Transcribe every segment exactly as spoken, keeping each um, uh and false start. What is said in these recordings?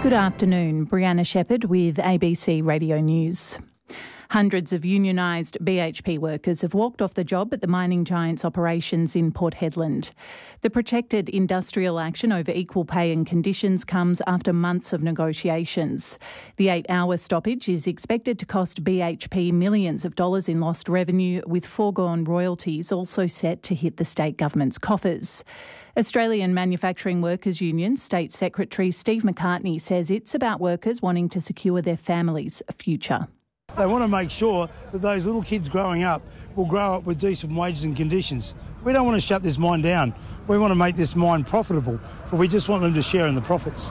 Good afternoon, Brianna Shepherd with A B C Radio News. Hundreds of unionised B H P workers have walked off the job at the mining giant's operations in Port Hedland. The protected industrial action over equal pay and conditions comes after months of negotiations. The eight-hour stoppage is expected to cost B H P millions of dollars in lost revenue, with foregone royalties also set to hit the state government's coffers. Australian Manufacturing Workers Union State Secretary Steve McCartney says it's about workers wanting to secure their families' future. They want to make sure that those little kids growing up will grow up with decent wages and conditions. We don't want to shut this mine down. We want to make this mine profitable, but we just want them to share in the profits.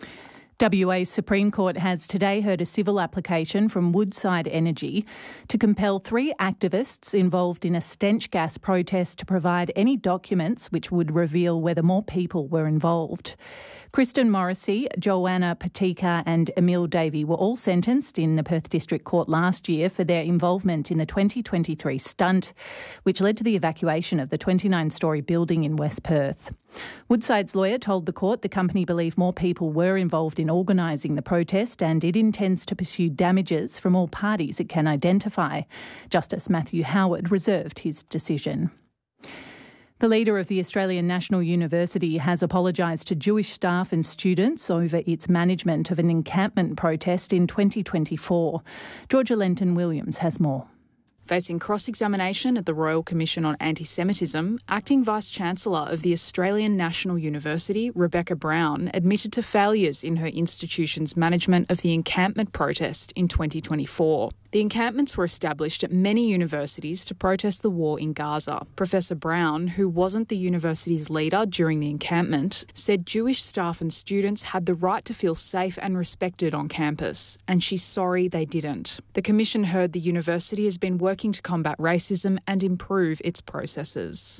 W A's Supreme Court has today heard a civil application from Woodside Energy to compel three activists involved in a stench gas protest to provide any documents which would reveal whether more people were involved. Kristen Morrissey, Joanna Patika and Emil Davey were all sentenced in the Perth District Court last year for their involvement in the twenty twenty-three stunt, which led to the evacuation of the twenty-nine-storey building in West Perth. Woodside's lawyer told the court the company believed more people were involved in organising the protest and it intends to pursue damages from all parties it can identify. Justice Matthew Howard reserved his decision. The leader of the Australian National University has apologised to Jewish staff and students over its management of an encampment protest in twenty twenty-four. Georgia Lenton-Williams has more. Facing cross-examination at the Royal Commission on Anti-Semitism, Acting Vice-Chancellor of the Australian National University, Rebecca Brown, admitted to failures in her institution's management of the encampment protest in twenty twenty-four. The encampments were established at many universities to protest the war in Gaza. Professor Brown, who wasn't the university's leader during the encampment, said Jewish staff and students had the right to feel safe and respected on campus, and she's sorry they didn't. The Commission heard the university has been working to combat racism and improve its processes.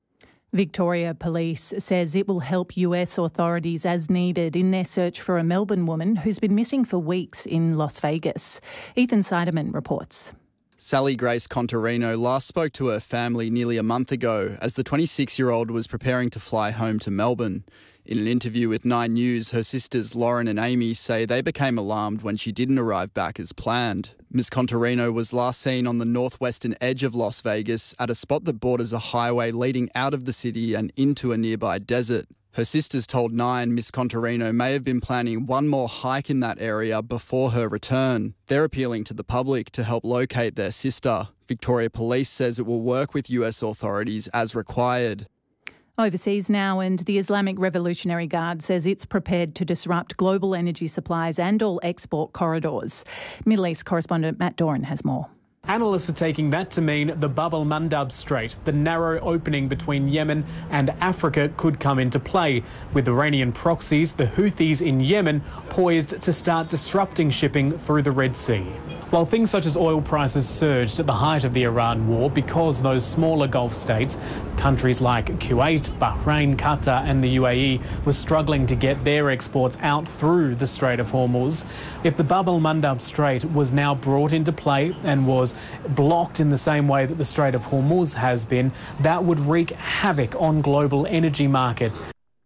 Victoria Police says it will help U S authorities as needed in their search for a Melbourne woman who's been missing for weeks in Las Vegas. Ethan Seidemann reports. Sally Grace Contarino last spoke to her family nearly a month ago as the twenty-six-year-old was preparing to fly home to Melbourne. In an interview with Nine News, her sisters Lauren and Amy say they became alarmed when she didn't arrive back as planned. Miss Contarino was last seen on the northwestern edge of Las Vegas at a spot that borders a highway leading out of the city and into a nearby desert. Her sisters told Nine Miss Contarino may have been planning one more hike in that area before her return. They're appealing to the public to help locate their sister. Victoria Police says it will work with U S authorities as required. Overseas now, and the Islamic Revolutionary Guard says it's prepared to disrupt global energy supplies and all export corridors. Middle East correspondent Matt Doran has more. Analysts are taking that to mean the Bab el-Mandab Strait, the narrow opening between Yemen and Africa, could come into play, with Iranian proxies, the Houthis in Yemen, poised to start disrupting shipping through the Red Sea. While things such as oil prices surged at the height of the Iran war because those smaller Gulf states, countries like Kuwait, Bahrain, Qatar and the U A E, were struggling to get their exports out through the Strait of Hormuz, if the Bab el-Mandab Strait was now brought into play and was blocked in the same way that the Strait of Hormuz has been, that would wreak havoc on global energy markets.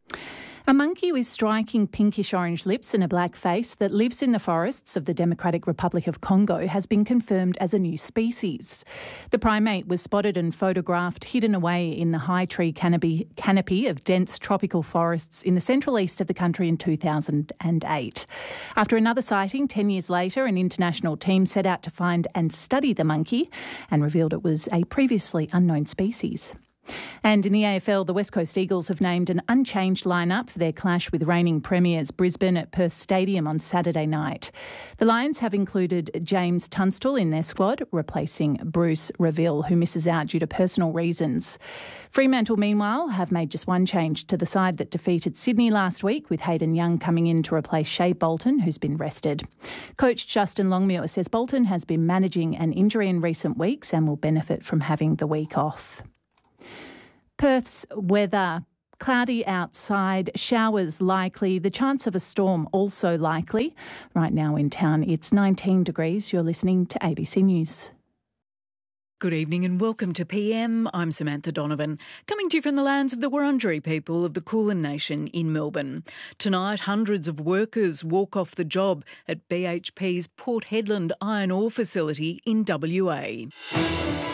A monkey with striking pinkish-orange lips and a black face that lives in the forests of the Democratic Republic of Congo has been confirmed as a new species. The primate was spotted and photographed hidden away in the high tree canopy, canopy of dense tropical forests in the central east of the country in two thousand eight. After another sighting ten years later, an international team set out to find and study the monkey and revealed it was a previously unknown species. And in the A F L, the West Coast Eagles have named an unchanged lineup for their clash with reigning premiers Brisbane at Perth Stadium on Saturday night. The Lions have included James Tunstall in their squad, replacing Bruce Reville, who misses out due to personal reasons. Fremantle, meanwhile, have made just one change to the side that defeated Sydney last week, with Hayden Young coming in to replace Shea Bolton, who's been rested. Coach Justin Longmuir says Bolton has been managing an injury in recent weeks and will benefit from having the week off. Perth's weather: cloudy outside, showers likely, the chance of a storm also likely. Right now in town it's nineteen degrees. You're listening to A B C News. Good evening and welcome to P M. I'm Samantha Donovan, coming to you from the lands of the Wurundjeri people of the Kulin Nation in Melbourne. Tonight, hundreds of workers walk off the job at B H P's Port Hedland iron ore facility in W A.